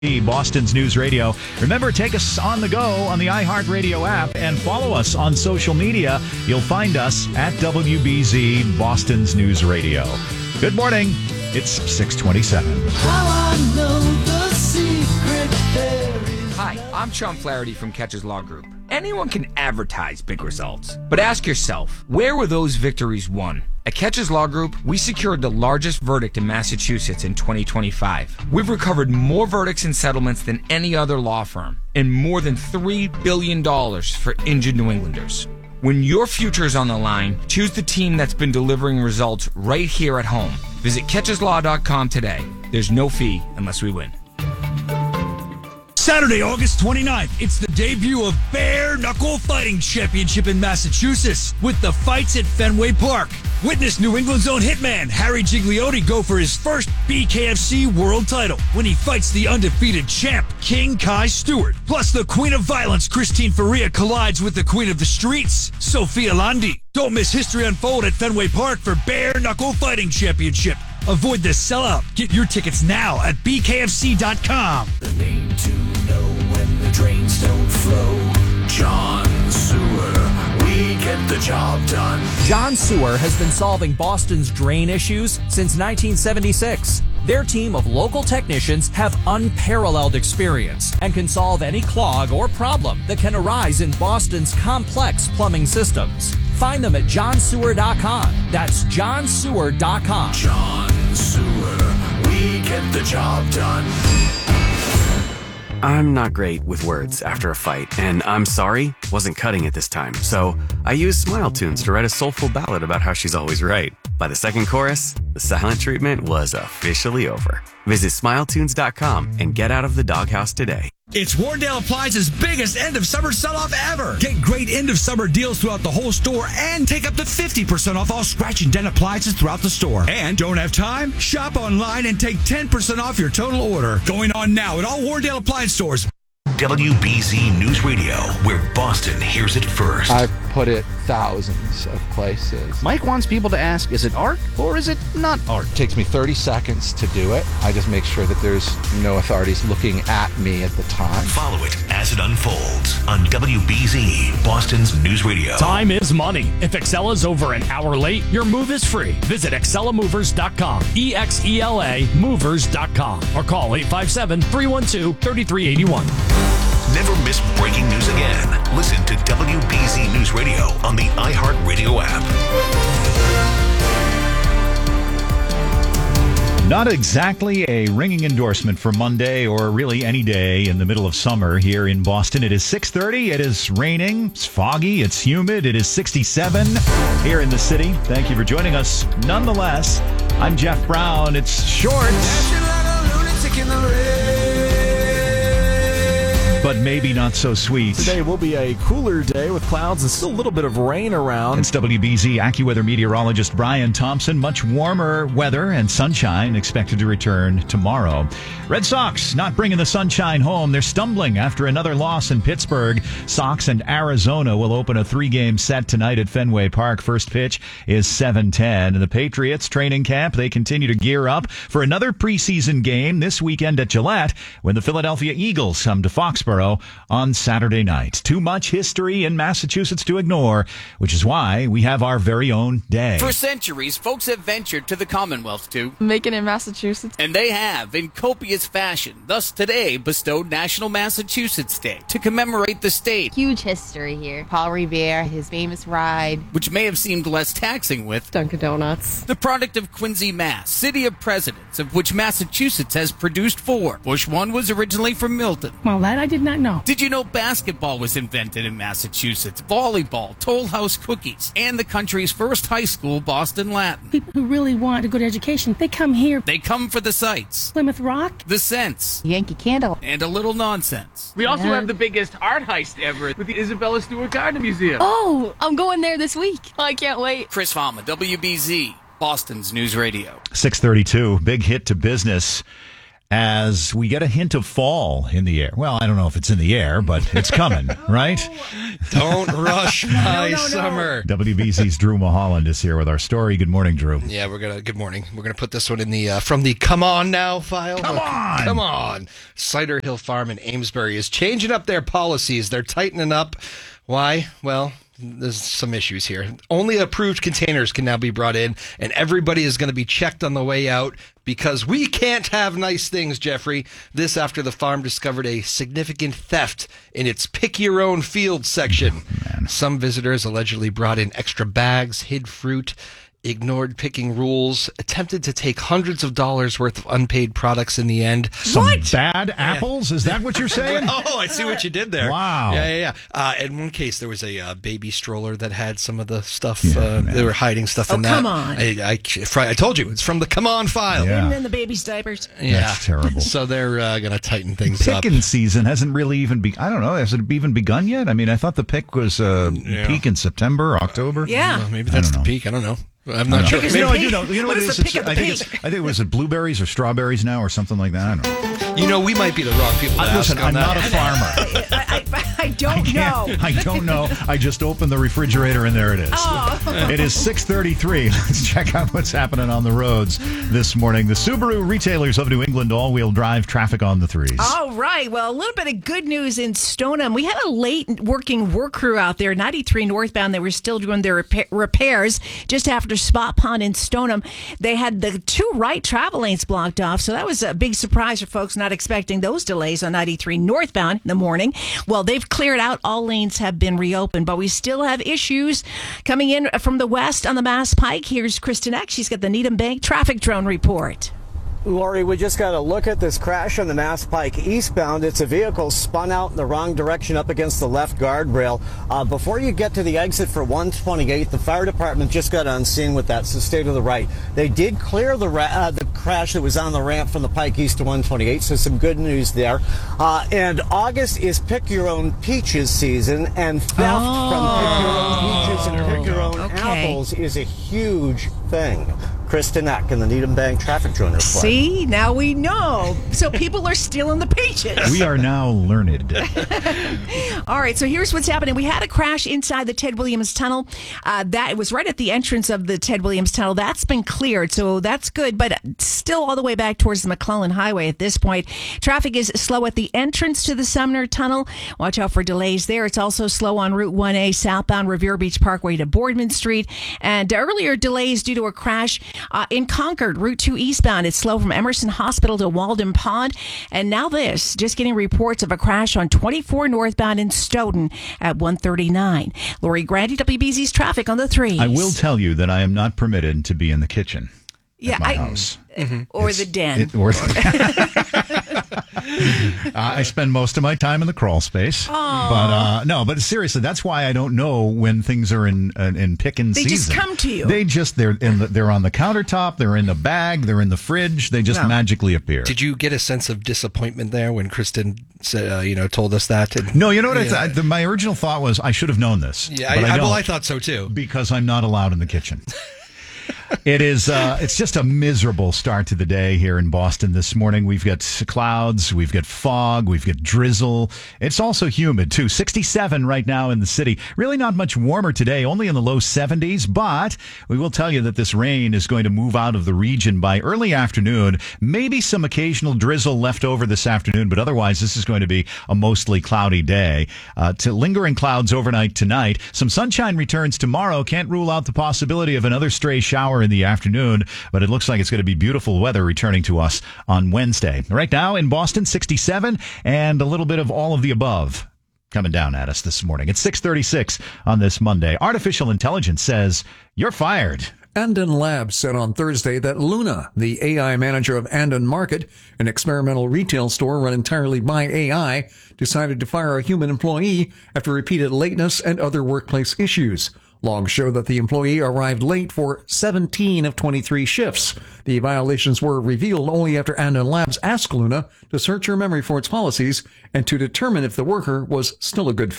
Boston's News Radio. Remember, take us on the go on the iHeartRadio app and follow us on social media. You'll find us at WBZ Boston's News Radio. Good morning. It's 6:27. Hi, I'm Sean Flaherty from Catches Law Group. Anyone can advertise big results, but ask yourself, where were those victories won? At Catches Law Group, we secured the largest verdict in Massachusetts in 2025. We've recovered more verdicts and settlements than any other law firm, and more than $3 billion for injured New Englanders. When your future is on the line, choose the team that's been delivering results right here at home. Visit catcheslaw.com today. There's no fee unless we win. Saturday, August 29th, it's the debut of Bare Knuckle Fighting Championship in Massachusetts with the fights at Fenway Park. Witness New England's own hitman, Harry Gigliotti, go for his first BKFC world title when he fights the undefeated champ, King Kai Stewart. Plus, the Queen of Violence, Christine Faria, collides with the Queen of the Streets, Sophia Landi. Don't miss history unfold at Fenway Park for Bare Knuckle Fighting Championship. Avoid the sellout. Get your tickets now at bkfc.com. The name to know when the drains don't flow. John Sewer. We get the job done. John Sewer has been solving Boston's drain issues since 1976. Their team of local technicians have unparalleled experience and can solve any clog or problem that can arise in Boston's complex plumbing systems. Find them at johnsewer.com. That's johnsewer.com. John Sewer. We get the job done. I'm not great with words after a fight, and I'm sorry, wasn't cutting it this time. So I used Smile Tunes to write a soulful ballad about how she's always right. By the second chorus, the silent treatment was officially over. Visit smiletunes.com and get out of the doghouse today. It's Warndale Appliance's biggest end-of-summer sell-off ever. Get great end-of-summer deals throughout the whole store and take up to 50% off all scratch and dent appliances throughout the store. And don't have time? Shop online and take 10% off your total order. Going on now at all Warndale Appliance stores. WBZ News Radio, where Boston hears it first. I've put it thousands of places. Mike wants people to ask, is it art or is it not art? It takes me 30 seconds to do it. I just make sure that there's no authorities looking at me at the time. Follow it as it unfolds on WBZ, Boston's News Radio. Time is money. If Excella is over an hour late, your move is free. Visit ExcellaMovers.com, EXELA Movers.com, or call 857-312-3381. Never miss breaking news again. Listen to WBZ News Radio on the iHeartRadio app. Not exactly a ringing endorsement for Monday or really any day in the middle of summer here in Boston. It is 6:30. It is raining. It's foggy. It's humid. It is 67 here in the city. Thank you for joining us. Nonetheless, I'm Jeff Brown. It's short, but maybe not so sweet. Today will be a cooler day with clouds and still a little bit of rain around. It's WBZ AccuWeather meteorologist Brian Thompson. Much warmer weather and sunshine expected to return tomorrow. Red Sox not bringing the sunshine home. They're stumbling after another loss in Pittsburgh. Sox and Arizona will open a 3-game set tonight at Fenway Park. First pitch is 7:10. And the Patriots training camp, they continue to gear up for another preseason game this weekend at Gillette when the Philadelphia Eagles come to Foxborough on Saturday night. Too much history in Massachusetts to ignore, which is why we have our very own day. For centuries, folks have ventured to the Commonwealth to make it in Massachusetts. And they have, in copious fashion. Thus, today bestowed National Massachusetts Day to commemorate the state. Huge history here. Paul Revere, his famous ride, which may have seemed less taxing with Dunkin' Donuts. The product of Quincy, Mass., city of presidents, of which Massachusetts has produced 4. Bush 1 was originally from Milton. Well, that I did not know. Did you know basketball was invented in Massachusetts? Volleyball, Toll House cookies, and the country's first high school, Boston Latin. People who really want a good education, they come here. They come for the sights. Plymouth Rock. The sense. Yankee Candle. And a little nonsense. We also have the biggest art heist ever with the Isabella Stewart Gardner Museum. Oh, I'm going there this week. I can't wait. Chris Fama, WBZ, Boston's News Radio. 6:32, big hit to business as we get a hint of fall in the air. Well, I don't know if it's in the air, but it's coming, right? Don't rush my summer. WBZ's Drew Mulholland is here with our story. Good morning, Drew. Yeah, good morning. We're gonna put this one in the from the Come On Now file. Come on. Cider Hill Farm in Amesbury is changing up their policies. They're tightening up. Why? Well, there's some issues here. Only approved containers can now be brought in, and everybody is going to be checked on the way out because we can't have nice things, Jeffrey. This after the farm discovered a significant theft in its pick-your-own-field section. Some visitors allegedly brought in extra bags, hid fruit, ignored picking rules, attempted to take hundreds of dollars worth of unpaid products in the end. Some bad apples? Is that what you're saying? Oh, I see what you did there. Wow. Yeah. In one case, there was a baby stroller that had some of the stuff. They were hiding stuff in that. Come on. I told you, it's from the Come On file. Yeah. Hidden in the baby's diapers. Yeah. That's terrible. So they're going to tighten things up. Picking season hasn't really even I don't know, has it even begun yet? I mean, I thought the pick was peak in September, October. Yeah. Well, maybe that's the peak. I don't know. I'm not sure. No, I do know. You know what it is is? the pick of the I think it was blueberries or strawberries now or something like that. I don't know. You know, we might be the wrong people to ask Listen, on I'm that. not a farmer. I don't know. I don't know. I just opened the refrigerator and there it is. Oh. It is 6:33. Let's check out what's happening on the roads this morning. The Subaru retailers of New England all-wheel drive traffic on the threes. All right. Well, a little bit of good news in Stoneham. We had a late working work crew out there, 93 northbound. They were still doing their repairs just after Spot Pond in Stoneham. They had the two right travel lanes blocked off, so that was a big surprise for folks not expecting those delays on 93 northbound in the morning. Well, they've cleared out. All lanes have been reopened, but we still have issues coming in from the west on the Mass Pike. Here's Kristen Eck. She's got the Needham Bank traffic drone report. Lori, we just got a look at this crash on the Mass Pike eastbound. It's a vehicle spun out in the wrong direction up against the left guardrail. Before you get to the exit for 128, the fire department just got on scene with that, so stay to the right. They did clear the crash that was on the ramp from the Pike East to 128, so some good news there. And August is Pick Your Own Peaches season, and theft from Pick Your Own Peaches and Pick Your Own Apples is a huge thing. Kristen Eck in the Needham Bank traffic drone report. See, now we know. So people are stealing the peaches. We are now learned. All right, so here's what's happening. We had a crash inside the Ted Williams Tunnel. That was right at the entrance of the Ted Williams Tunnel. That's been cleared, so that's good, but still all the way back towards the McClellan Highway at this point. Traffic is slow at the entrance to the Sumner Tunnel. Watch out for delays there. It's also slow on Route 1A southbound Revere Beach Parkway to Boardman Street. And earlier delays due to a crash in Concord, Route 2 eastbound. It's slow from Emerson Hospital to Walden Pond. And now this, just getting reports of a crash on 24 northbound in Stoughton at 139. Lori Grandy, WBZ's traffic on the threes. I will tell you that I am not permitted to be in the kitchen. Yeah, at my house. Or the den. I spend most of my time in the crawl space. But seriously, that's why I don't know when things are in picking season. They just come to you. They're on the countertop, they're in the bag, they're in the fridge. They just magically appear. Did you get a sense of disappointment there when Kristen said, told us that? No, you know what? My original thought was I should have known this. Yeah, I thought so too. Because I'm not allowed in the kitchen. It is. It's just a miserable start to the day here in Boston this morning. We've got clouds, we've got fog, we've got drizzle. It's also humid too. 67 right now in the city. Really not much warmer today, only in the low 70s. But we will tell you that this rain is going to move out of the region by early afternoon. Maybe some occasional drizzle left over this afternoon, but otherwise this is going to be a mostly cloudy day. To lingering clouds overnight tonight. Some sunshine returns tomorrow. Can't rule out the possibility of another stray shower in the afternoon, but it looks like it's going to be beautiful weather returning to us on Wednesday. Right now in Boston, 67, and a little bit of all of the above coming down at us this morning. It's 6:36 on this Monday. Artificial intelligence says you're fired. Andon Labs said on Thursday that Luna, the AI manager of Andon Market, an experimental retail store run entirely by AI, decided to fire a human employee after repeated lateness and other workplace issues. Logs show that the employee arrived late for 17 of 23 shifts. The violations were revealed only after Andon Labs asked Luna to search her memory for its policies and to determine if the worker was still a good fit.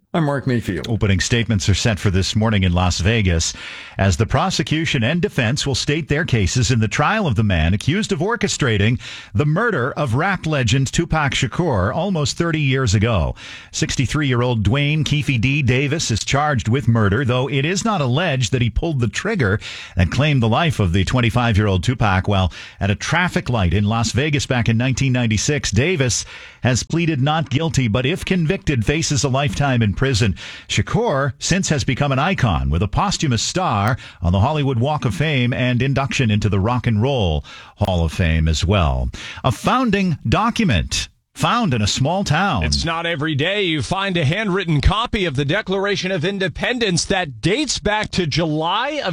I'm Mark Mayfield. Opening statements are set for this morning in Las Vegas as the prosecution and defense will state their cases in the trial of the man accused of orchestrating the murder of rap legend Tupac Shakur almost 30 years ago. 63-year-old Dwayne Keefe D. Davis is charged with murder, though it is not alleged that he pulled the trigger and claimed the life of the 25-year-old Tupac while at a traffic light in Las Vegas back in 1996. Davis has pleaded not guilty, but if convicted, faces a lifetime in prison. Shakur since has become an icon with a posthumous star on the Hollywood Walk of Fame and induction into the Rock and Roll Hall of Fame as well. A founding document found in a small town. It's not every day you find a handwritten copy of the Declaration of Independence that dates back to July of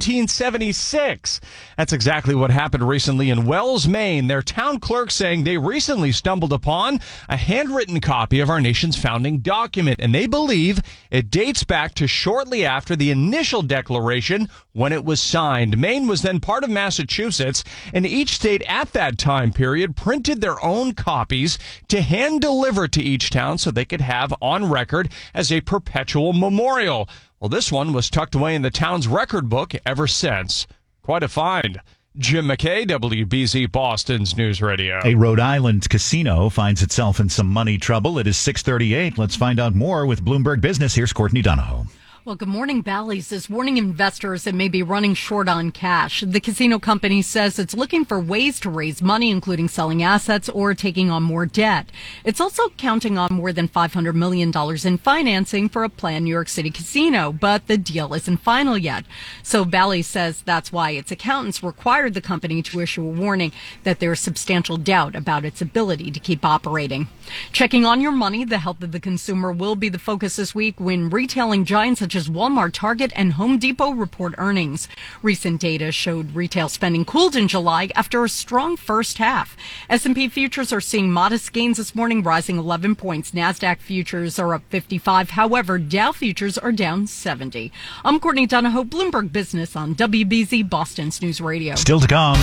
1776. That's exactly what happened recently in Wells, Maine. Their town clerk saying they recently stumbled upon a handwritten copy of our nation's founding document, and they believe it dates back to shortly after the initial declaration when it was signed. Maine was then part of Massachusetts, and each state at that time period printed their own copies to hand deliver to each town so they could have on record as a perpetual memorial. Well, this one was tucked away in the town's record book ever since. Quite a find. Jim McKay, WBZ Boston's News Radio. A Rhode Island casino finds itself in some money trouble. It is 6:38. Let's find out more with Bloomberg Business. Here's Courtney Donahoe. Well, good morning. Bally's is warning investors that may be running short on cash. The casino company says it's looking for ways to raise money, including selling assets or taking on more debt. It's also counting on more than $500 million in financing for a planned New York City casino, but the deal isn't final yet. So Bally's says that's why its accountants required the company to issue a warning that there's substantial doubt about its ability to keep operating. Checking on your money, the health of the consumer will be the focus this week when retailing giants such as Walmart, Target, and Home Depot report earnings. Recent data showed retail spending cooled in July after a strong first half. S&P futures are seeing modest gains this morning, rising 11 points. NASDAQ futures are up 55. However, Dow futures are down 70. I'm Courtney Donahoe, Bloomberg Business on WBZ Boston's News Radio. Still to come.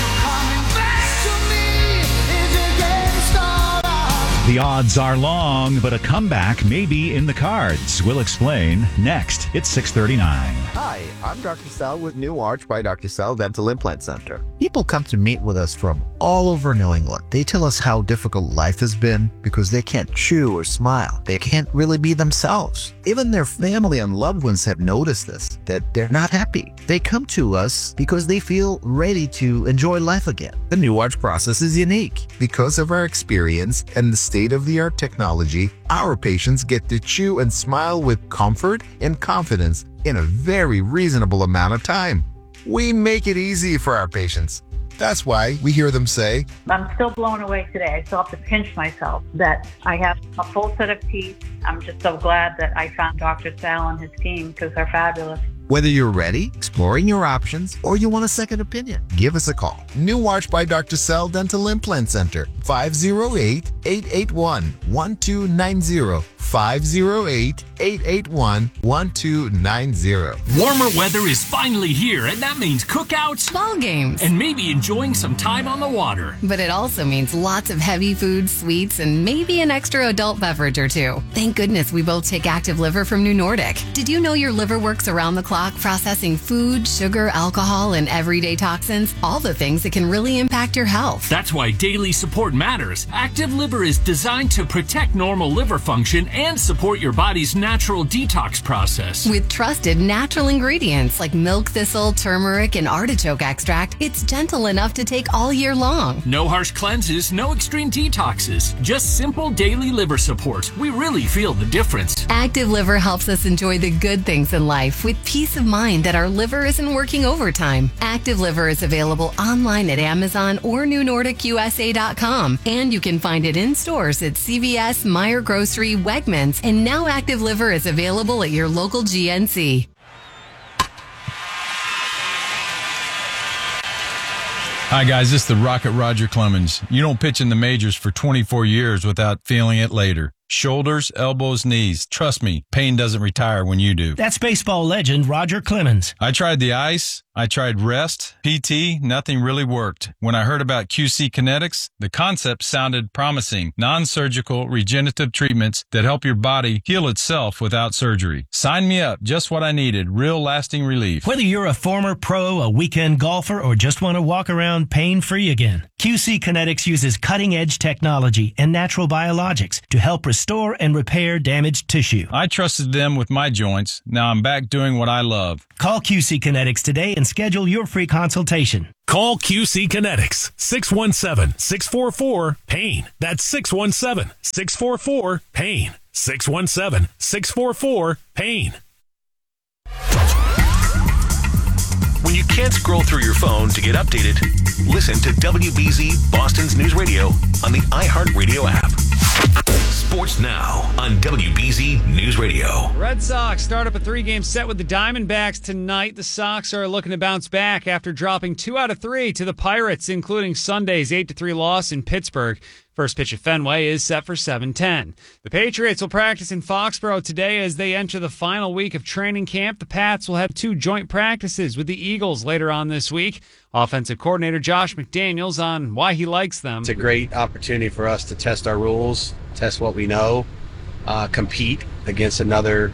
The odds are long, but a comeback may be in the cards. We'll explain next. It's 6:39. Hi, I'm Dr. Sal with New Arch by Dr. Sal Dental Implant Center. People come to meet with us from all over New England. They tell us how difficult life has been because they can't chew or smile. They can't really be themselves. Even their family and loved ones have noticed this, that they're not happy. They come to us because they feel ready to enjoy life again. The New Arch process is unique. Because of our experience and the state-of-the-art technology, our patients get to chew and smile with comfort and confidence in a very reasonable amount of time. We make it easy for our patients. That's why we hear them say, I'm still blown away today. I still have to pinch myself that I have a full set of teeth. I'm just so glad that I found Dr. Sal and his team because they're fabulous. Whether you're ready, exploring your options, or you want a second opinion, give us a call. New Arch by Dr. Sal Dental Implant Center, 508-881-1290. 508-881-1290. Warmer weather is finally here, and that means cookouts, ball games, and maybe enjoying some time on the water. But it also means lots of heavy food, sweets, and maybe an extra adult beverage or two. Thank goodness we both take Active Liver from New Nordic. Did you know your liver works around the clock processing food, sugar, alcohol, and everyday toxins? All the things that can really impact your health. That's why daily support matters. Active Liver is designed to protect normal liver function and support your body's natural detox process. With trusted natural ingredients like milk thistle, turmeric, and artichoke extract, it's gentle enough to take all year long. No harsh cleanses, no extreme detoxes, just simple daily liver support. We really feel the difference. Active Liver helps us enjoy the good things in life with peace of mind that our liver isn't working overtime. Active Liver is available online at Amazon or NewNordicUSA.com, and you can find it in stores at CVS, Meijer Grocery, Wegmans, and now Active Liver is available at your local GNC. Hi, guys. This is the Rocket Roger Clemens. You don't pitch in the majors for 24 years without feeling it later. shoulders, elbows, knees. Trust me, pain doesn't retire when you do. That's baseball legend Roger Clemens. I tried the ice. I tried rest, PT, nothing really worked. When I heard about QC Kinetics, the concept sounded promising. Non-surgical regenerative treatments that help your body heal itself without surgery. Sign me up, just what I needed, real lasting relief. Whether you're a former pro, a weekend golfer, or just want to walk around pain-free again, QC Kinetics uses cutting-edge technology and natural biologics to help restore and repair damaged tissue. I trusted them with my joints. Now I'm back doing what I love. Call QC Kinetics today and schedule your free consultation. Call QC Kinetics, 617-644-PAIN. That's 617-644-PAIN. 617-644-PAIN. When you can't scroll through your phone to get updated, listen to WBZ Boston's News Radio on the iHeartRadio app. Sports Now on WBZ News Radio. Red Sox start up a 3-game set with the Diamondbacks tonight. The Sox are looking to bounce back after dropping 2 out of 3 to the Pirates, including Sunday's 8-3 loss in Pittsburgh. First pitch at Fenway is set for 7:10. The Patriots will practice in Foxborough today as they enter the final week of training camp. The Pats will have 2 joint practices with the Eagles later on this week. Offensive coordinator Josh McDaniels on why he likes them. It's a great opportunity for us to test our rules, test what we know, compete against another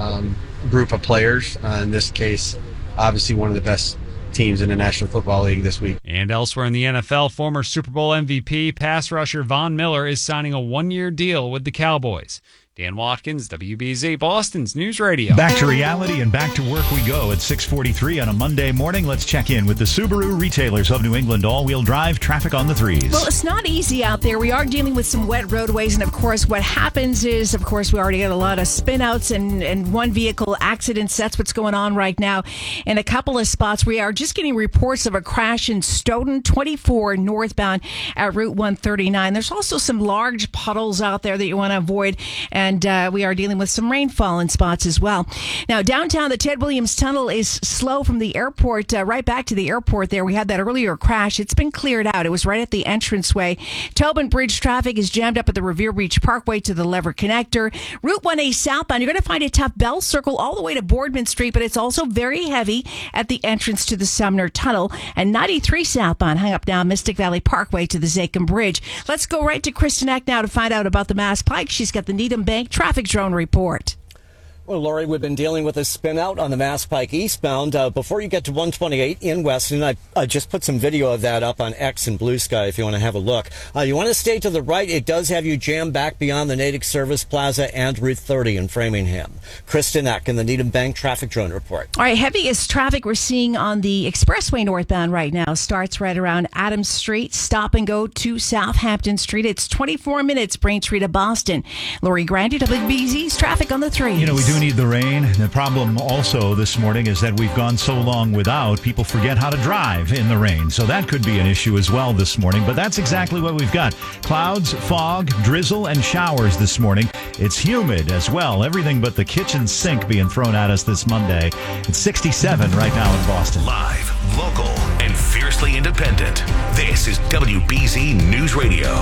group of players. In this case, obviously one of the best teams in the National Football League this week. And elsewhere in the NFL, former Super Bowl MVP pass rusher Von Miller is signing a 1-year deal with the Cowboys. Dan Watkins, WBZ, Boston's News Radio. Back to reality and back to work we go at 6:43 on a Monday morning. Let's check in with the Subaru retailers of New England. All-wheel drive traffic on the 3s. Well, it's not easy out there. We are dealing with some wet roadways, and of course, what happens is, of course, we already got a lot of spin-outs and one vehicle accidents. That's what's going on right now. In a couple of spots, we are just getting reports of a crash in Stoughton, 24 northbound at Route 139. There's also some large puddles out there that you want to avoid, and we are dealing with some rainfall in spots as well. Now, downtown, the Ted Williams Tunnel is slow from the airport right back to the airport there. We had that earlier crash. It's been cleared out. It was right at the entranceway. Tobin Bridge traffic is jammed up at the Revere Beach Parkway to the Lever Connector. Route 1A southbound, you're going to find a tough Bell Circle all the way to Boardman Street, but it's also very heavy at the entrance to the Sumner Tunnel. And 93 southbound, hung up down Mystic Valley Parkway to the Zakim Bridge. Let's go right to Kristen Eck now to find out about the Mass Pike. She's got the Needham Bank traffic drone report. Well, Lori, we've been dealing with a spin out on the Mass Pike eastbound. Before you get to 128 in Weston, I just put some video of that up on X and Blue Sky if you want to have a look. You want to stay to the right. It does have you jammed back beyond the Natick Service Plaza and Route 30 in Framingham. Kristen Eck in the Needham Bank traffic drone report. All right, heaviest traffic we're seeing on the expressway northbound right now starts right around Adams Street. Stop and go to Southampton Street. It's 24 minutes, Braintree to Boston. Lori Grandi, WBZ's traffic on the 3s. You know, we do need the rain. The problem also this morning is that we've gone so long without. People forget how to drive in the rain. So that could be an issue as well this morning. But that's exactly what we've got. Clouds, fog, drizzle, and showers this morning. It's humid as well. Everything but the kitchen sink being thrown at us this Monday. It's 67 right now in Boston. Live, local, and fiercely independent. This is WBZ News Radio.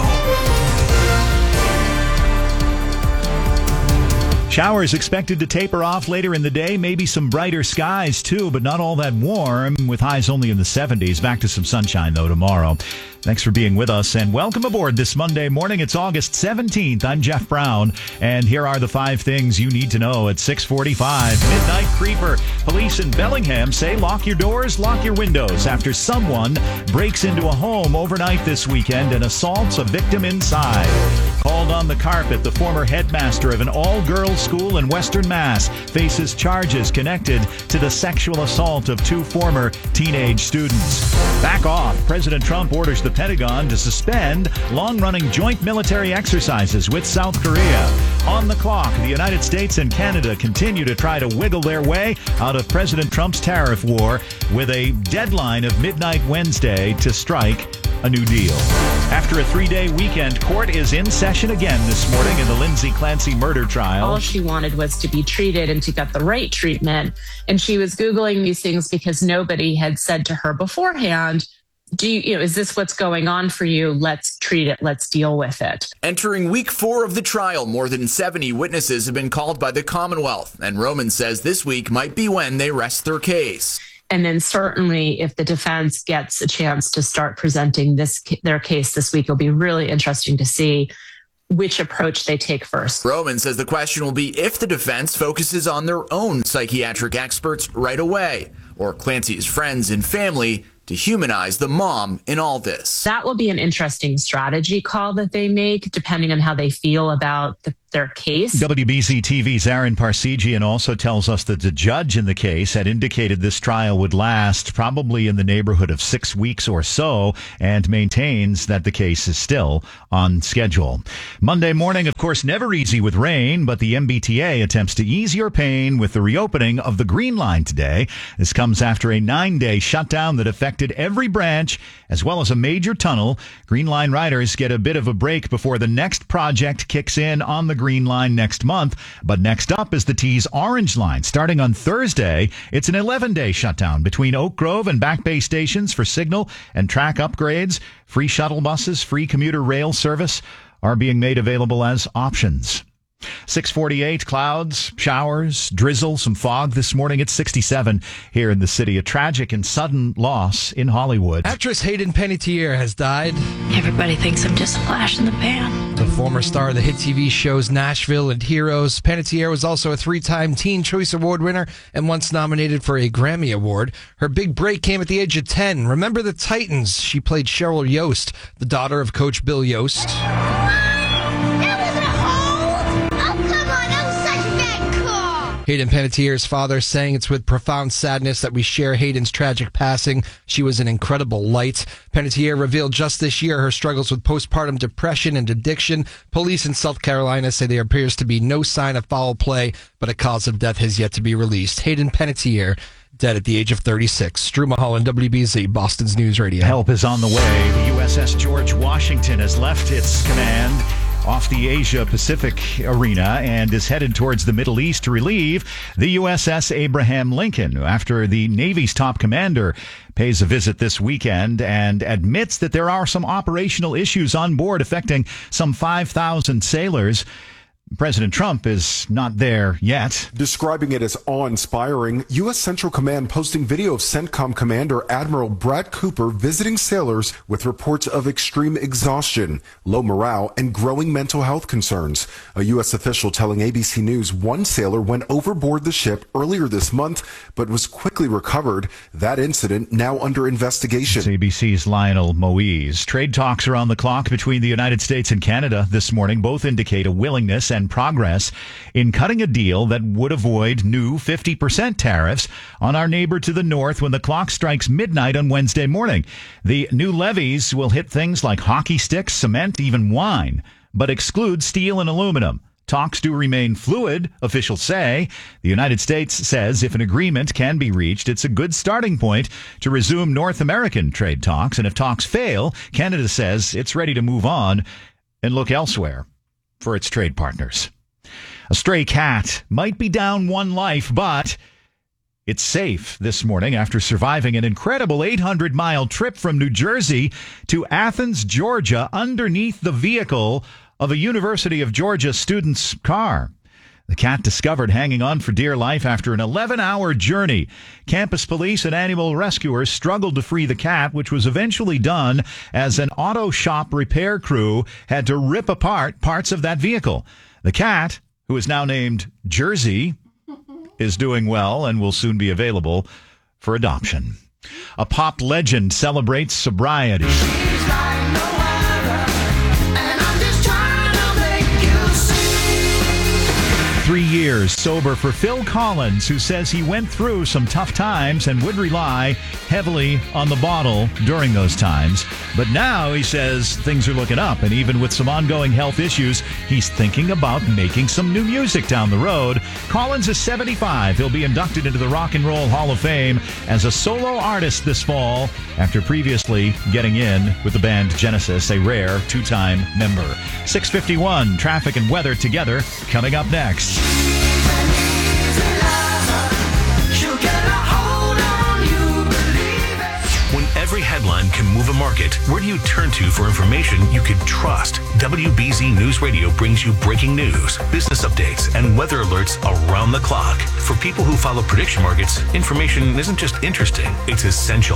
Showers expected to taper off later in the day. Maybe some brighter skies, too, but not all that warm, with highs only in the 70s. Back to some sunshine, though, tomorrow. Thanks for being with us, and welcome aboard this Monday morning. It's August 17th. I'm Jeff Brown, and here are the 5 things you need to know at 6:45. Midnight Creeper. Police in Bellingham say lock your doors, lock your windows after someone breaks into a home overnight this weekend and assaults a victim inside. Called on the carpet, the former headmaster of an all-girls school in Western Mass faces charges connected to the sexual assault of 2 former teenage students. Back off. President Trump orders the Pentagon to suspend long-running joint military exercises with South Korea. On the clock, the United States and Canada continue to try to wiggle their way out of President Trump's tariff war with a deadline of midnight Wednesday to strike a new deal. After a 3-day weekend, court is in session again this morning in the Lindsay Clancy murder trial. All she wanted was to be treated and to get the right treatment. And she was Googling these things because nobody had said to her beforehand, is this what's going on for you? Let's treat it. Let's deal with it. Entering week 4 of the trial, more than 70 witnesses have been called by the Commonwealth, and Roman says this week might be when they rest their case. And then certainly if the defense gets a chance to start presenting their case this week, it'll be really interesting to see which approach they take first. Roman says the question will be if the defense focuses on their own psychiatric experts right away, or Clancy's friends and family to humanize the mom in all this. That will be an interesting strategy call that they make, depending on how they feel about their case. WBZ TV's Aaron Parsegian also tells us that the judge in the case had indicated this trial would last probably in the neighborhood of 6 weeks or so, and maintains that the case is still on schedule. Monday morning, of course, never easy with rain, but the MBTA attempts to ease your pain with the reopening of the Green Line today. This comes after a 9-day shutdown that affected every branch, as well as a major tunnel. Green Line riders get a bit of a break before the next project kicks in on the Green Line next month. But next up is the T's Orange Line. Starting on Thursday, it's an 11-day shutdown between Oak Grove and Back Bay stations for signal and track upgrades. Free shuttle buses, free commuter rail service are being made available as options. 6:48, clouds, showers, drizzle, some fog this morning. It's 67 here in the city. A tragic and sudden loss in Hollywood. Actress Hayden Panettiere has died. Everybody thinks I'm just a flash in the pan. The former star of the hit TV shows Nashville and Heroes, Panettiere was also a 3-time Teen Choice Award winner and once nominated for a Grammy Award. Her big break came at the age of 10. Remember the Titans? She played Cheryl Yost, the daughter of Coach Bill Yost. Hayden Panettiere's father saying it's with profound sadness that we share Hayden's tragic passing. She was an incredible light. Panettiere revealed just this year her struggles with postpartum depression and addiction. Police in South Carolina say there appears to be no sign of foul play, but a cause of death has yet to be released. Hayden Panettiere, dead at the age of 36. Drew Mulholland, WBZ, Boston's News Radio. Help is on the way. The USS George Washington has left its command off the Asia-Pacific arena and is headed towards the Middle East to relieve the USS Abraham Lincoln after the Navy's top commander pays a visit this weekend and admits that there are some operational issues on board affecting some 5,000 sailors. President Trump is not there yet. Describing it as awe-inspiring, U.S. Central Command posting video of CENTCOM Commander Admiral Brad Cooper visiting sailors with reports of extreme exhaustion, low morale, and growing mental health concerns. A U.S. official telling ABC News one sailor went overboard the ship earlier this month, but was quickly recovered. That incident now under investigation. It's ABC's Lionel Moise. Trade talks are on the clock between the United States and Canada this morning. Both indicate a willingness and progress in cutting a deal that would avoid new 50% tariffs on our neighbor to the north when the clock strikes midnight on Wednesday morning. The new levies will hit things like hockey sticks, cement, even wine, but exclude steel and aluminum. Talks do remain fluid, officials say. The United States says if an agreement can be reached, it's a good starting point to resume North American trade talks. And if talks fail, Canada says it's ready to move on and look elsewhere for its trade partners. A stray cat might be down one life, but it's safe this morning after surviving an incredible 800-mile trip from New Jersey to Athens, Georgia, underneath the vehicle of a University of Georgia student's car. The cat discovered hanging on for dear life after an 11-hour journey. Campus police and animal rescuers struggled to free the cat, which was eventually done as an auto shop repair crew had to rip apart parts of that vehicle. The cat, who is now named Jersey, is doing well and will soon be available for adoption. A pop legend celebrates sobriety. 3 years sober for Phil Collins, who says he went through some tough times and would rely heavily on the bottle during those times. But now he says things are looking up, and even with some ongoing health issues, he's thinking about making some new music down the road. Collins is 75. He'll be inducted into the Rock and Roll Hall of Fame as a solo artist this fall after previously getting in with the band Genesis, a rare two-time member. 6:51, traffic and weather together coming up next. When every headline headline can move a market, where do you turn to for information you can trust? WBZ News Radio brings you breaking news, business updates, and weather alerts around the clock. For people who follow prediction markets, information isn't just interesting, it's essential.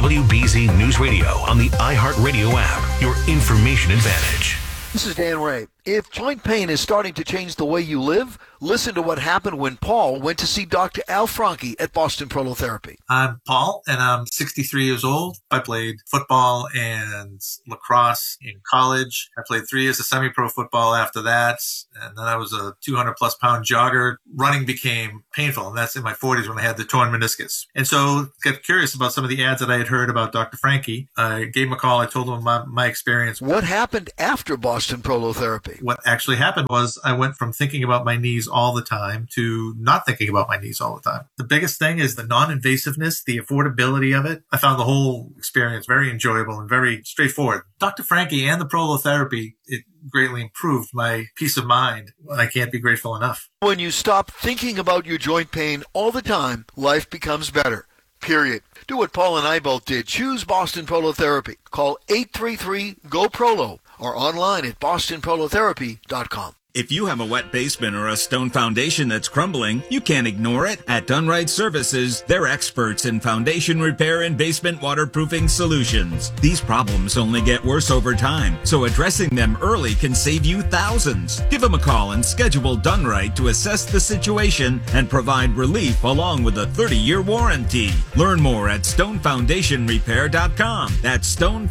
WBZ News Radio on the iHeartRadio app, your information advantage. This is Dan Ray. If joint pain is starting to change the way you live, listen to what happened when Paul went to see Dr. Al Franke at Boston Prolotherapy. I'm Paul, and I'm 63 years old. I played football and lacrosse in college. I played 3 years of semi-pro football after that, and then I was a 200-plus pound jogger. Running became painful, and that's in my 40s when I had the torn meniscus. And so got curious about some of the ads that I had heard about Dr. Franke. I gave him a call. I told him my experience. What happened after Boston Prolotherapy? What actually happened was I went from thinking about my knees all the time to not thinking about my knees all the time. The biggest thing is the non-invasiveness, the affordability of it. I found the whole experience very enjoyable and very straightforward. Dr. Franke and the prolotherapy, it greatly improved my peace of mind. I can't be grateful enough. When you stop thinking about your joint pain all the time, life becomes better. Period. Do what Paul and I both did. Choose Boston Prolotherapy. Call 833-GO-PROLO or online at bostonprolotherapy.com. If you have a wet basement or a stone foundation that's crumbling, you can't ignore it. At Dunright Services, they're experts in foundation repair and basement waterproofing solutions. These problems only get worse over time, so addressing them early can save you thousands. Give them a call and schedule Dunright to assess the situation and provide relief along with a 30-year warranty. Learn more at stonefoundationrepair.com. That's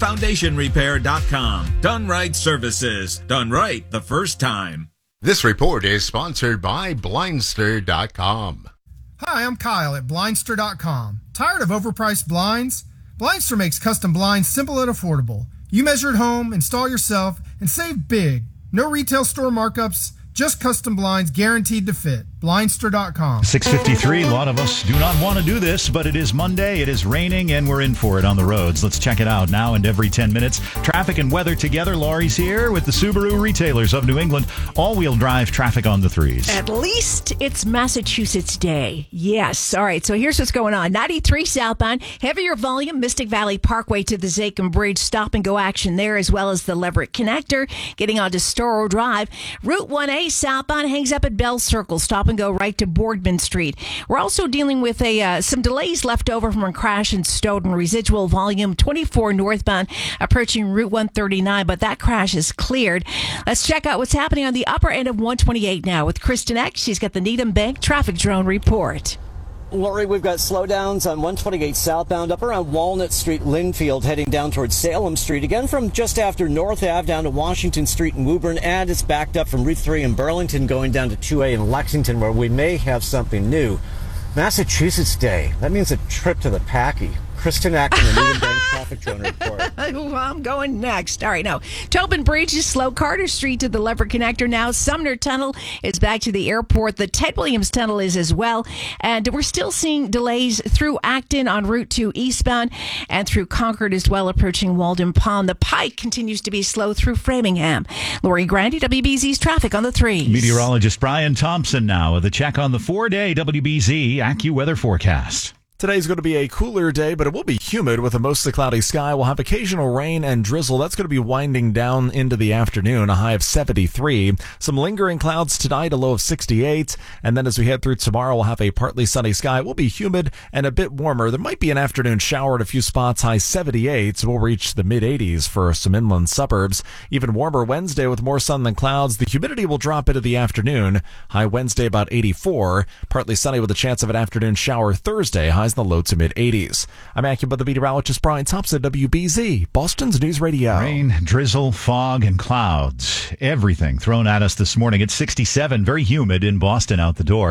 stonefoundationrepair.com. Dunright Services. Done right the first time. This report is sponsored by Blindster.com. Hi, I'm Kyle at Blindster.com. Tired of overpriced blinds? Blindster makes custom blinds simple and affordable. You measure at home, install yourself, and save big. No retail store markups, just custom blinds guaranteed to fit. Blindster.com. 6:53. A lot of us do not want to do this, but it is Monday. It is raining, and we're in for it on the roads. Let's check it out now and every 10 minutes. Traffic and weather together. Laurie's here with the Subaru retailers of New England. All-wheel drive traffic on the 3s. At least it's Massachusetts Day. Yes. All right. So here's what's going on. 93 southbound, heavier volume, Mystic Valley Parkway to the Zachem Bridge. Stop and go action there, as well as the Leverett Connector. Getting onto Storrow Drive. Route 1A southbound hangs up at Bell Circle. Stop and go right to Boardman Street. We're also dealing with some delays left over from a crash in Stoughton. Residual volume 24 northbound approaching Route 139, but that crash is cleared. Let's check out what's happening on the upper end of 128 now with Kristen Eck. She's got the Needham Bank traffic drone report. Lori, we've got slowdowns on 128 southbound up around Walnut Street, Linfield, heading down towards Salem Street. Again, from just after North Ave down to Washington Street in Woburn, and it's backed up from Route 3 in Burlington going down to 2A in Lexington, where we may have something new. Massachusetts Day. That means a trip to the Packy. Kristen Ack and the Needham Bank traffic drone report. I'm going next. All right, now, Tobin Bridge is slow. Carter Street to the Leverett Connector now. Sumner Tunnel is back to the airport. The Ted Williams Tunnel is as well. And we're still seeing delays through Acton on Route 2 eastbound and through Concord as well, approaching Walden Pond. The Pike continues to be slow through Framingham. Lori Grandy, WBZ's traffic on the 3s. Meteorologist Brian Thompson now with a check on the 4-day WBZ AccuWeather forecast. Today's going to be a cooler day, but it will be humid with a mostly cloudy sky. We'll have occasional rain and drizzle. That's going to be winding down into the afternoon, a high of 73. Some lingering clouds tonight, a low of 68. And then as we head through tomorrow, we'll have a partly sunny sky. It will be humid and a bit warmer. There might be an afternoon shower at a few spots, high 78. We'll reach the mid-80s for some inland suburbs. Even warmer Wednesday with more sun than clouds. The humidity will drop into the afternoon. High Wednesday about 84. Partly sunny with a chance of an afternoon shower Thursday. High in the low to mid-80s. I'm AccuWeather meteorologist Brian Thompson, WBZ, Boston's News Radio. Rain, drizzle, fog, and clouds. Everything thrown at us this morning. It's 67, very humid in Boston out the door.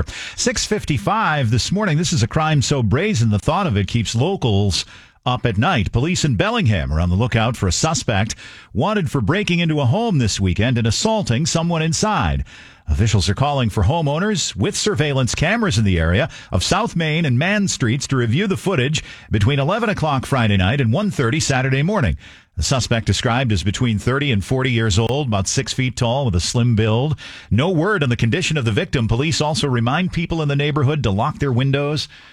6:55 this morning. This is a crime so brazen the thought of it keeps locals up at night. Police in Bellingham are on the lookout for a suspect wanted for breaking into a home this weekend and assaulting someone inside. Officials are calling for homeowners with surveillance cameras in the area of South Main and Mann Streets to review the footage between 11 o'clock Friday night and 1:30 Saturday morning. The suspect described as between 30 and 40 years old, about 6 feet tall with a slim build. No word on the condition of the victim. Police also remind people in the neighborhood to lock their windows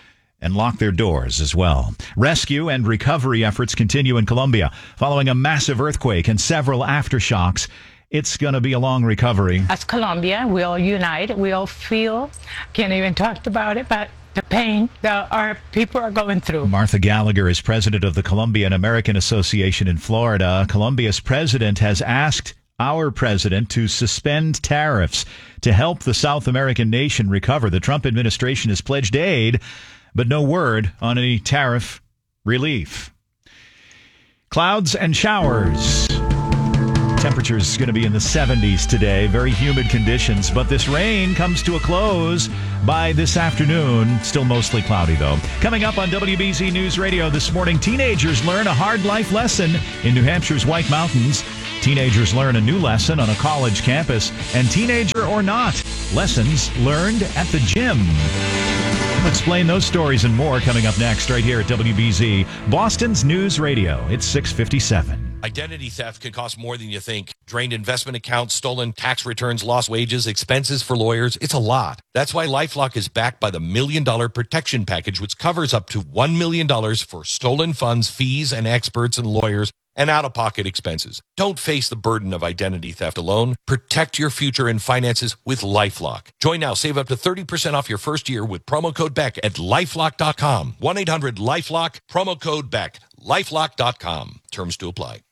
and lock their doors as well. Rescue and recovery efforts continue in Colombia following a massive earthquake and several aftershocks. It's going to be a long recovery. As Colombia, we all unite. We all feel, can't even talk about it, but the pain that our people are going through. Martha Gallagher is president of the Colombian American Association in Florida. Colombia's president has asked our president to suspend tariffs to help the South American nation recover. The Trump administration has pledged aid, but no word on any tariff relief. Clouds and showers. Temperatures going to be in the 70s today. Very humid conditions, but this rain comes to a close by this afternoon. Still mostly cloudy, though. Coming up on WBZ News Radio this morning, teenagers learn a hard life lesson in New Hampshire's White Mountains. Teenagers learn a new lesson on a college campus. And teenager or not, lessons learned at the gym. We'll explain those stories and more coming up next right here at WBZ, Boston's News Radio. It's 6:57. Identity theft can cost more than you think. Drained investment accounts, stolen tax returns, lost wages, expenses for lawyers. It's a lot. That's why LifeLock is backed by the $1 Million Protection Package, which covers up to $1 million for stolen funds, fees, and experts and lawyers, and out-of-pocket expenses. Don't face the burden of identity theft alone. Protect your future and finances with LifeLock. Join now. Save up to 30% off your first year with promo code BECK at LifeLock.com. 1-800-LifeLock, promo code BECK. LifeLock.com. Terms to apply.